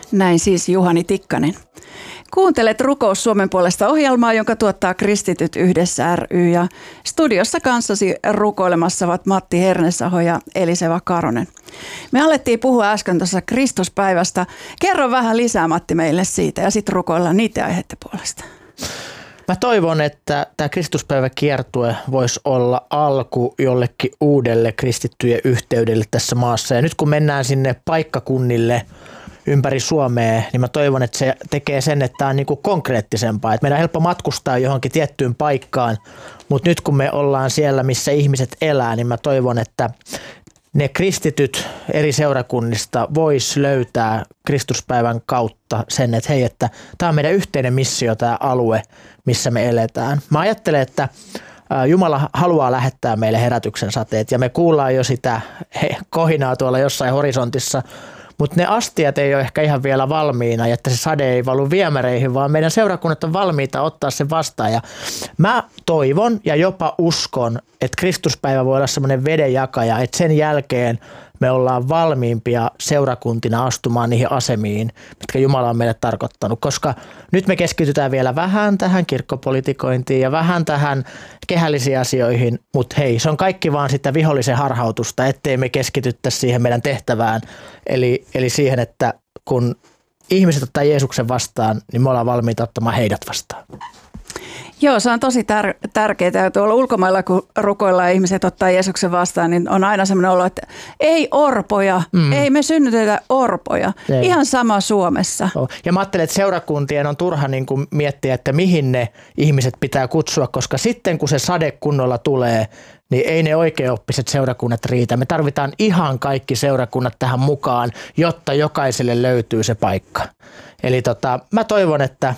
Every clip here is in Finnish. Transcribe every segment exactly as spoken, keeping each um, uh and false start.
Näin siis Juhani Tikkanen. Kuuntelet Rukous Suomen puolesta -ohjelmaa, jonka tuottaa Kristityt yhdessä ry. Ja studiossa kanssasi rukoilemassa ovat Matti Hernesaho ja Eliseva Karonen. Me alettiin puhua äsken tuossa Kristuspäivästä. Kerro vähän lisää, Matti, meille siitä ja sitten rukoillaan niiden aiheiden puolesta. Mä toivon, että tämä Kristuspäiväkiertue voisi olla alku jollekin uudelle kristittyjen yhteydelle tässä maassa. Ja nyt kun mennään sinne paikkakunnille ympäri Suomea, niin mä toivon, että se tekee sen, että tämä on niinku konkreettisempaa. Että meidän on helppo matkustaa johonkin tiettyyn paikkaan, mutta nyt kun me ollaan siellä, missä ihmiset elää, niin mä toivon, että ne kristityt eri seurakunnista vois löytää Kristuspäivän kautta sen, että hei, että tämä on meidän yhteinen missio, tämä alue, missä me eletään. Mä ajattelen, että Jumala haluaa lähettää meille herätyksen sateet ja me kuullaan jo sitä kohinaa tuolla jossain horisontissa, mutta ne astiat ei ole ehkä ihan vielä valmiina, että se sade ei valu viemäreihin, vaan meidän seurakunnat on valmiita ottaa sen vastaan. Ja mä toivon ja jopa uskon, että Kristuspäivä voi olla semmoinen vedenjakaja, että sen jälkeen me ollaan valmiimpia seurakuntina astumaan niihin asemiin, mitkä Jumala on meille tarkoittanut. Koska nyt me keskitytään vielä vähän tähän kirkkopolitikointiin ja vähän tähän kehällisiin asioihin, mutta hei, se on kaikki vaan sitä vihollisen harhautusta, ettei me keskityttäisi siihen meidän tehtävään. Eli, eli siihen, että kun ihmiset ottaa Jeesuksen vastaan, niin me ollaan valmiita ottamaan heidät vastaan. Joo, se on tosi tär- tärkeää. Tuolla ulkomailla, kun rukoillaan ja ihmiset ottaa Jeesuksen vastaan, niin on aina sellainen olo, että ei orpoja, mm. ei me synnytetä orpoja. Ei. Ihan sama Suomessa. Oh. Ja mä ajattelen, että seurakuntien on turha niin kuin miettiä, että mihin ne ihmiset pitää kutsua, koska sitten kun se sade kunnolla tulee, niin ei ne oikeaoppiset seurakunnat riitä. Me tarvitaan ihan kaikki seurakunnat tähän mukaan, jotta jokaiselle löytyy se paikka. Eli tota, mä toivon, että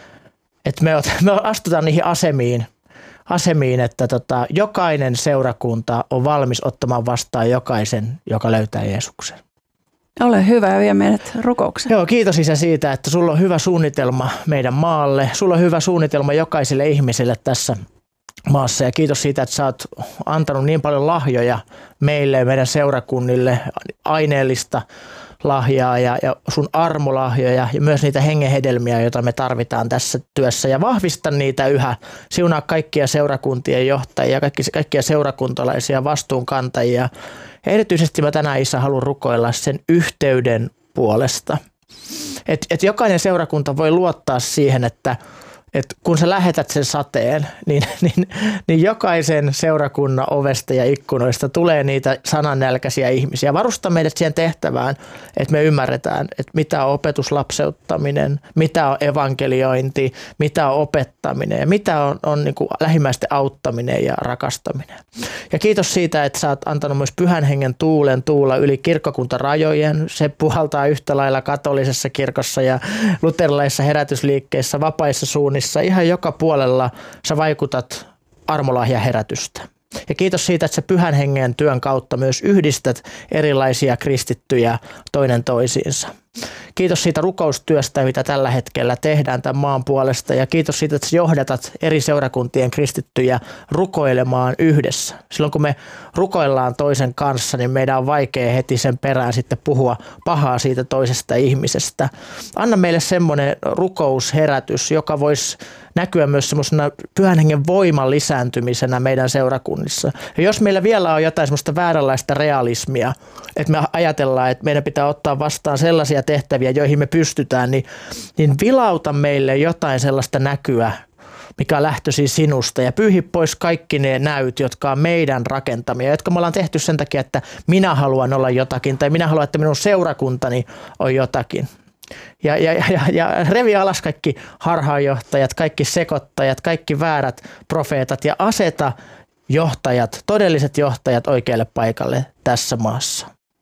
Että me, me astutaan niihin asemiin, asemiin että tota, jokainen seurakunta on valmis ottamaan vastaan jokaisen, joka löytää Jeesuksen. Ole hyvä ja vie meidät rukoukseen. Joo, kiitos Isä siitä, että sulla on hyvä suunnitelma meidän maalle. Sulla on hyvä suunnitelma jokaiselle ihmiselle tässä maassa ja kiitos siitä, että sä oot antanut niin paljon lahjoja meille ja meidän seurakunnille, aineellista lahjaa ja, ja sun armolahjoja ja myös niitä hengenhedelmiä, joita me tarvitaan tässä työssä ja vahvista niitä yhä. Siunaa kaikkia seurakuntien johtajia, kaikki, kaikkia seurakuntalaisia vastuunkantajia. Ja erityisesti mä tänään, Isä, haluan rukoilla sen yhteyden puolesta. Että et jokainen seurakunta voi luottaa siihen, että että kun sä lähetät sen sateen, niin, niin, niin jokaisen seurakunnan ovesta ja ikkunoista tulee niitä sanannälkäisiä ihmisiä. Varusta meidät siihen tehtävään, että me ymmärretään, että mitä on opetuslapseuttaminen, mitä on evankeliointi, mitä on opettaminen ja mitä on, on niin kuin lähimmäisten auttaminen ja rakastaminen. Ja kiitos siitä, että sä oot antanut myös Pyhän Hengen tuulen tuulla yli kirkkokuntarajojen. Se puhaltaa yhtä lailla katolisessa kirkossa ja luterilaisessa herätysliikkeessä, vapaissa suunnissa. Ihan joka puolella sä vaikutat armolahja herätystä. Ja kiitos siitä, että sä Pyhän Hengen työn kautta myös yhdistät erilaisia kristittyjä toinen toisiinsa. Kiitos siitä rukoustyöstä, mitä tällä hetkellä tehdään tämän maan puolesta ja kiitos siitä, että sä johdatat eri seurakuntien kristittyjä rukoilemaan yhdessä. Silloin kun me rukoillaan toisen kanssa, niin meidän on vaikea heti sen perään sitten puhua pahaa siitä toisesta ihmisestä. Anna meille semmoinen rukousherätys, joka voisi näkyä myös semmoisena Pyhän Hengen voiman lisääntymisenä meidän seurakunnissa. Ja jos meillä vielä on jotain semmoista vääränlaista realismia, että me ajatellaan, että meidän pitää ottaa vastaan sellaisia tehtäviä, joihin me pystytään, niin, niin vilauta meille jotain sellaista näkyä, mikä on lähtöisin sinusta ja pyyhi pois kaikki ne näyt, jotka on meidän rakentamia, jotka me ollaan tehty sen takia, että minä haluan olla jotakin tai minä haluan, että minun seurakuntani on jotakin. Ja, ja, ja, ja revi alas kaikki harhaanjohtajat, kaikki sekoittajat, kaikki väärät profeetat ja aseta johtajat, todelliset johtajat oikealle paikalle tässä maassa.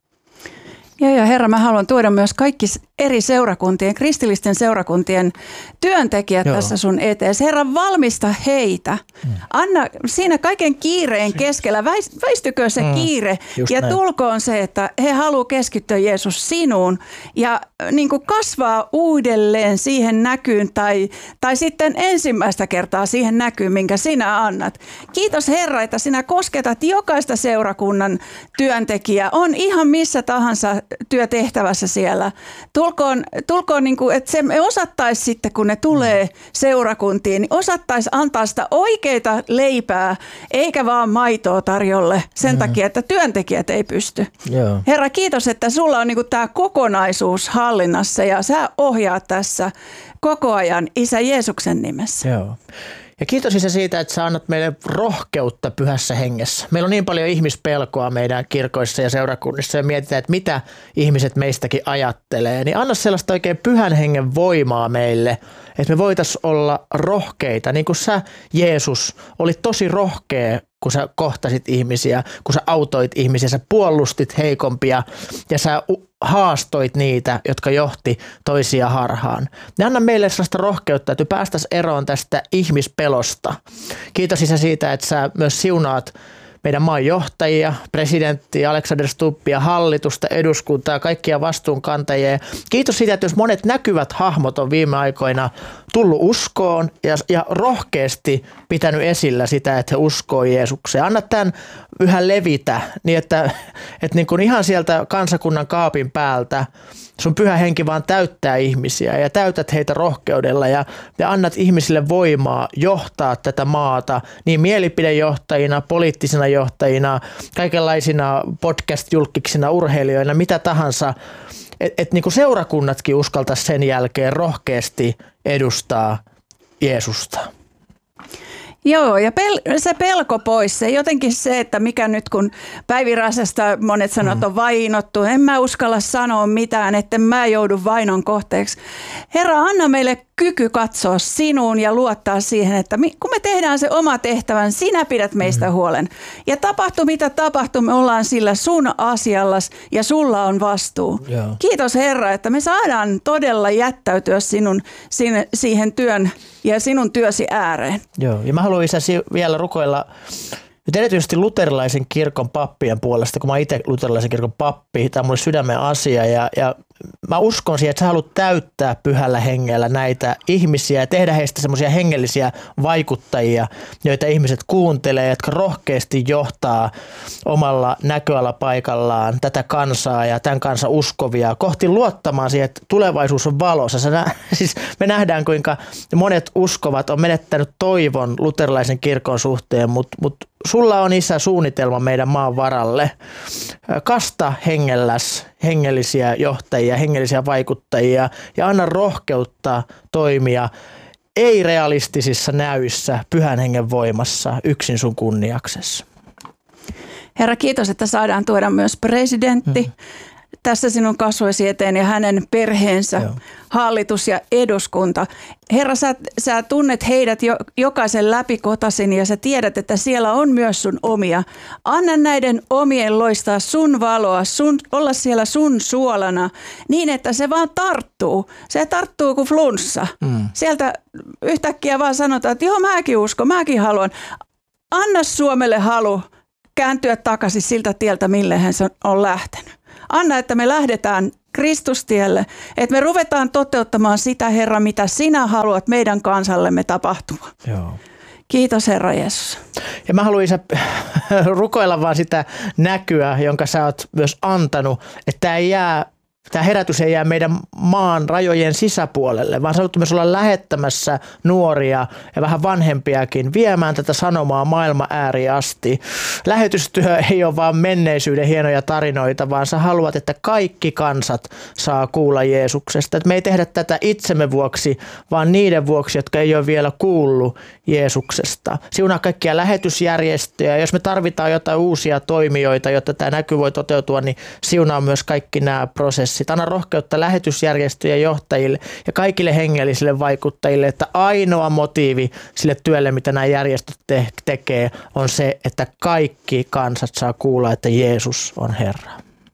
Ja, ja Herra, mä haluan tuoda myös kaikki eri seurakuntien, kristillisten seurakuntien työntekijät Joo. tässä sun eteesi. Herra, valmista heitä. Mm. Anna siinä kaiken kiireen keskellä, väistykö se mm. kiire Just ja näin. Tulkoon se, että he haluavat keskittyä Jeesus sinuun ja niin kuin kasvaa uudelleen siihen näkyyn tai, tai sitten ensimmäistä kertaa siihen näkyyn, minkä sinä annat. Kiitos Herra, että sinä kosketat jokaista seurakunnan työntekijää. On ihan missä tahansa työtehtävässä siellä. tulkoon, tulkoon niin kuin, että se me osattaisi sitten, kun ne tulee seurakuntiin, niin osattaisi antaa sitä oikeita leipää, eikä vaan maitoa tarjolle sen mm. takia, että työntekijät ei pysty. Joo. Herra, kiitos, että sulla on niin kuin tämä kokonaisuus hallinnassa ja sä ohjaat tässä koko ajan Isä Jeesuksen nimessä. Joo. Ja kiitos Isä siitä, että sä annat meille rohkeutta pyhässä hengessä. Meillä on niin paljon ihmispelkoa meidän kirkoissa ja seurakunnissa ja mietitään, että mitä ihmiset meistäkin ajattelee. Niin anna sellaista oikein pyhän hengen voimaa meille, että me voitaisiin olla rohkeita. Niin kuin sä, Jeesus, olit tosi rohkea, kun sä kohtasit ihmisiä, kun sä autoit ihmisiä, sä puolustit heikompia ja sä haastoit niitä, jotka johti toisia harhaan. Ne anna meille sellaista rohkeutta, että päästäisiin eroon tästä ihmispelosta. Kiitos Isä siitä, että sä myös siunaat meidän maan johtajia, presidentti Alexander Stubbia, hallitusta, eduskuntaa, kaikkia vastuunkantajia. Kiitos siitä, että jos monet näkyvät hahmot on viime aikoina tullut uskoon ja, ja rohkeasti pitänyt esillä sitä, että he uskoo Jeesukseen. Anna tämän yhä levitä niin, että, että niin kuin ihan sieltä kansakunnan kaapin päältä sun pyhä henki vaan täyttää ihmisiä ja täytät heitä rohkeudella ja, ja annat ihmisille voimaa johtaa tätä maata niin mielipidejohtajina, poliittisina johtajina, kaikenlaisina podcast-julkiksina, urheilijoina, mitä tahansa. Että et niinku seurakunnatkin uskaltaisi sen jälkeen rohkeasti edustaa Jeesusta. Joo, ja pel- se pelko pois, se jotenkin se, että mikä nyt kun Päivi Räsästä monet sanoo, että on vainottu, en mä uskalla sanoa mitään, että mä joudun vainon kohteeksi. Herra, anna meille kyky katsoa sinuun ja luottaa siihen, että kun me tehdään se oma tehtävän, sinä pidät meistä huolen. Ja tapahtuu mitä tapahtuu, me ollaan sillä sun asiallas ja sulla on vastuu. Joo. Kiitos Herra, että me saadaan todella jättäytyä sinun, sinne, siihen työn ja sinun työsi ääreen. Joo, ja mä haluan Isä vielä rukoilla nyt erityisesti luterilaisen kirkon pappien puolesta, kun mä itse luterilaisen kirkon pappi, tämä on mulle sydämen asia ja, ja mä uskon siihen, että sä haluat täyttää pyhällä hengellä näitä ihmisiä ja tehdä heistä semmoisia hengellisiä vaikuttajia, joita ihmiset kuuntelee, jotka rohkeasti johtaa omalla näköalapaikallaan tätä kansaa ja tämän kansan uskovia kohti luottamaan siihen, että tulevaisuus on valossa. Sä nä- siis me nähdään, kuinka monet uskovat on menettänyt toivon luterilaisen kirkon suhteen, mutta mut sulla on Isä suunnitelma meidän maan varalle. Kasta hengelläs hengellisiä johtajia, hengellisiä vaikuttajia ja anna rohkeutta toimia ei-realistisissa näyissä pyhän hengen voimassa yksin sun kunniaksessa. Herra, kiitos, että saadaan tuoda myös presidentti hmm. tässä sinun kasvoisi eteen ja hänen perheensä, Joo. hallitus ja eduskunta. Herra, sä, sä tunnet heidät jo, jokaisen läpikotasin ja sä tiedät, että siellä on myös sun omia. Anna näiden omien loistaa sun valoa, sun, olla siellä sun suolana niin, että se vaan tarttuu. Se tarttuu kuin flunssa. Mm. Sieltä yhtäkkiä vaan sanotaan, että joo, mäkin uskon, mäkin haluan. Anna Suomelle halu kääntyä takaisin siltä tieltä, mille hän on lähtenyt. Anna, että me lähdetään Kristustielle, että me ruvetaan toteuttamaan sitä, Herra, mitä sinä haluat meidän kansallemme tapahtua. Joo. Kiitos, Herra Jeesus. Ja mä haluan Isä rukoilla vaan sitä näkyä, jonka sä oot myös antanut, että tämä ei jää Tämä herätys ei jää meidän maan rajojen sisäpuolelle, vaan sä haluat myös olla lähettämässä nuoria ja vähän vanhempiakin viemään tätä sanomaa maailman ääriin asti. Lähetystyö ei ole vaan menneisyyden hienoja tarinoita, vaan sä haluat, että kaikki kansat saa kuulla Jeesuksesta. Että me ei tehdä tätä itsemme vuoksi, vaan niiden vuoksi, jotka ei ole vielä kuullut Jeesuksesta. Siunaa kaikkia lähetysjärjestöjä. Jos me tarvitaan jotain uusia toimijoita, jotta tämä näky voi toteutua, niin siunaa myös kaikki nämä prosessit. Anna rohkeutta lähetysjärjestöjen johtajille ja kaikille hengellisille vaikuttajille, että ainoa motiivi sille työlle, mitä nämä järjestöt te- tekee, on se, että kaikki kansat saa kuulla, että Jeesus on Herra.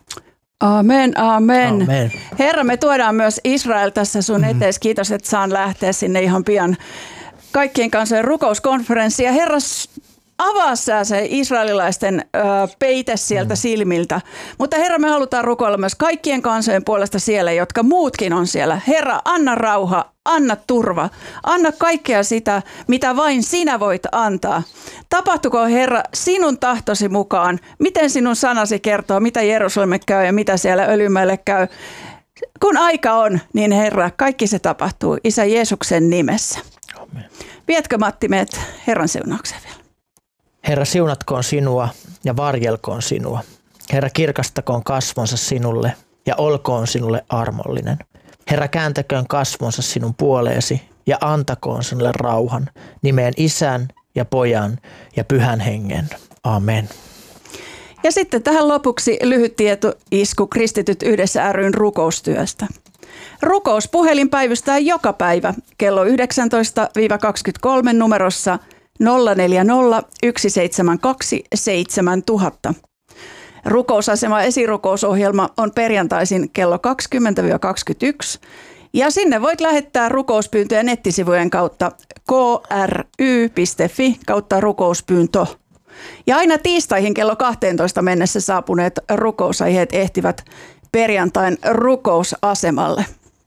Amen, amen. amen. Herra, me tuodaan myös Israel tässä sun mm-hmm. etees. Kiitos, että saan lähteä sinne ihan pian kaikkien kansojen rukouskonferenssiin. Ja Herra, avaa sä se israelilaisten ö, peite sieltä mm. silmiltä. Mutta Herra, me halutaan rukoilla myös kaikkien kansojen puolesta siellä, jotka muutkin on siellä. Herra, anna rauha, anna turva, anna kaikkea sitä, mitä vain sinä voit antaa. Tapahtuko, Herra, sinun tahtosi mukaan? Miten sinun sanasi kertoo, mitä Jerusalemme käy ja mitä siellä Öljymäelle käy? Kun aika on, niin Herra, kaikki se tapahtuu Isä Jeesuksen nimessä. Amen. Vietkö Matti meidät Herran siunaukseen vielä? Herra, siunatkoon sinua ja varjelkoon sinua. Herra, kirkastakoon kasvonsa sinulle ja olkoon sinulle armollinen. Herra, kääntäköön kasvonsa sinun puoleesi ja antakoon sinulle rauhan nimeen Isän ja Pojan ja Pyhän Hengen. Amen. Ja sitten tähän lopuksi lyhyt tietoisku Kristityt yhdessä ry:n rukoustyöstä. Rukouspuhelin päivystää joka päivä kello yhdeksäntoista kaksikymmentäkolme numerossa nolla neljä nolla yksi seitsemän kaksi seitsemän tuhatta. Rukousasema esirukousohjelma on perjantaisin kello kaksikymmentä kaksikymmentäyksi ja sinne voit lähettää rukouspyyntöjä nettisivujen kautta k r y piste f i kautta rukouspyyntö. Ja aina tiistaihin kello kahteentoista mennessä saapuneet rukousaiheet ehtivät perjantain rukousasemalle.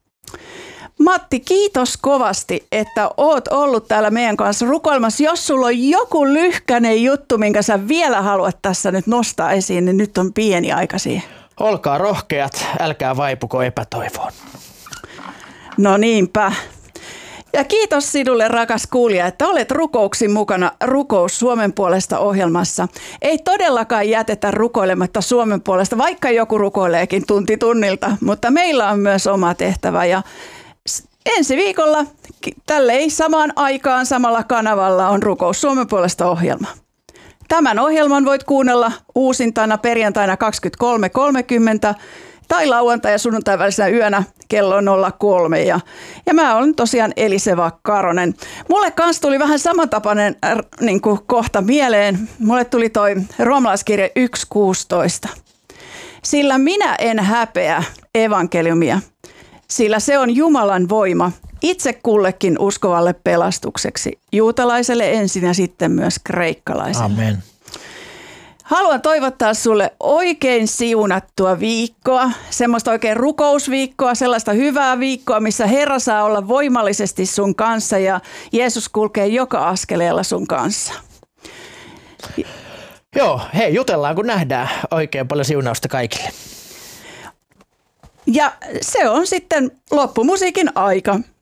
Matti, kiitos kovasti, että oot ollut täällä meidän kanssa rukoilmassa. Jos sulla on joku lyhkäinen juttu, minkä sä vielä haluat tässä nyt nostaa esiin, niin nyt on pieni aika siihen. Olkaa rohkeat, älkää vaipuko epätoivoon. No niinpä. Ja kiitos sinulle, rakas kuulija, että olet rukouksin mukana Rukous Suomen puolesta -ohjelmassa. Ei todellakaan jätetä rukoilematta Suomen puolesta, vaikka joku rukoileekin tunti tunnilta, mutta meillä on myös oma tehtävä. Ja ensi viikolla tälleen samaan aikaan samalla kanavalla on Rukous Suomen puolesta -ohjelma. Tämän ohjelman voit kuunnella uusintana perjantaina kaksikymmentäkolme kolmekymmentä tai lauantai- ja sunnuntai välisenä yönä kello nolla kolme. Ja, ja mä olen tosiaan Eliseva Karonen. Mulle kans tuli vähän samantapainen äh, niin kuin kohta mieleen. Mulle tuli toi roomalaiskirje yksi kuusitoista. Sillä minä en häpeä evankeliumia, sillä se on Jumalan voima itse kullekin uskovalle pelastukseksi, juutalaiselle ensin ja sitten myös kreikkalaiselle. Amen. Haluan toivottaa sulle oikein siunattua viikkoa, semmoista oikein rukousviikkoa, sellaista hyvää viikkoa, missä Herra saa olla voimallisesti sun kanssa ja Jeesus kulkee joka askeleella sun kanssa. Joo, hei, jutellaan kun nähdään. Oikein paljon siunausta kaikille. Ja se on sitten loppumusiikin aika.